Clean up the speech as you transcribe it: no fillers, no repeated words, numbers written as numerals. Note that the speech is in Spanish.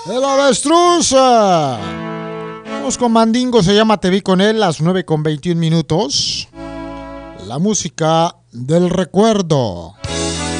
El avestruz. Vamos con Mandingo, se llama Te vi con él, las 9:21 minutos. La música del recuerdo.